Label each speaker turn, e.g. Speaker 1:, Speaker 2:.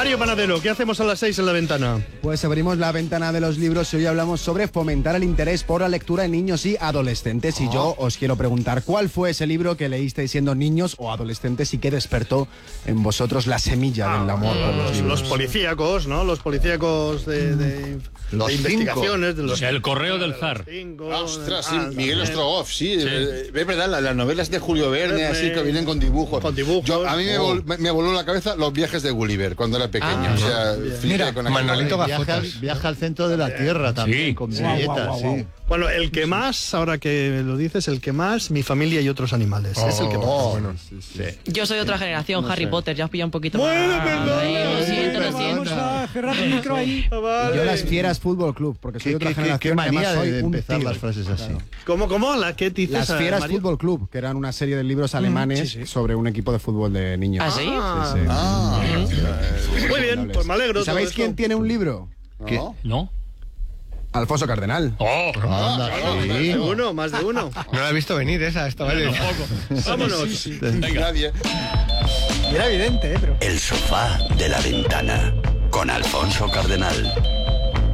Speaker 1: Mario Panadero, ¿qué hacemos a las 6 en La Ventana?
Speaker 2: Pues abrimos la ventana de los libros y hoy hablamos sobre fomentar el interés por la lectura en niños y adolescentes. Y yo os quiero preguntar, ¿cuál fue ese libro que leísteis siendo niños o adolescentes y que despertó en vosotros la semilla del amor por los libros?
Speaker 1: Los policíacos, ¿no? Los policíacos de investigaciones.
Speaker 3: El correo del zar.
Speaker 4: Ostras, sí, Miguel Ostrogoff, sí. Es verdad, las novelas de Julio Verne, así que vienen con dibujos. A mí me voló la cabeza Los viajes de Gulliver cuando era pequeño. O sea,
Speaker 5: mira,
Speaker 4: con
Speaker 5: Manolito
Speaker 6: Viaja al centro de la Tierra también, con viñetas, sí.
Speaker 1: Bueno, el que más, ahora que lo dices, el que más, Mi familia y otros animales. Es el que más.
Speaker 4: Bueno,
Speaker 7: Yo soy de otra generación, Harry Potter, ya os pilla un poquito más. Lo siento.
Speaker 8: Vamos a cerrar el micro ahí.
Speaker 2: Yo Las Fieras Fútbol Club, porque soy de otra generación.
Speaker 6: Qué manía
Speaker 2: además soy
Speaker 6: de
Speaker 2: un
Speaker 6: empezar
Speaker 2: tigre.
Speaker 6: las frases así.
Speaker 1: ¿Cómo? ¿Qué dices?
Speaker 2: Las Fieras
Speaker 1: Mario?
Speaker 2: Fútbol Club, que eran una serie de libros alemanes sobre un equipo de fútbol de niños.
Speaker 7: ¿Ah, sí?
Speaker 1: Muy bien, pues me alegro.
Speaker 2: ¿Y ¿Sabéis
Speaker 1: todo
Speaker 2: quién
Speaker 1: esto.
Speaker 2: tiene un libro?
Speaker 4: ¿qué?
Speaker 3: ¿No?
Speaker 2: Alfonso Cardenal.
Speaker 1: Más de uno.
Speaker 5: No la he visto venir esa, esta vez.
Speaker 1: Vámonos.
Speaker 4: Nadie.
Speaker 8: Era evidente, pero...
Speaker 9: El sofá de La Ventana con Alfonso Cardenal.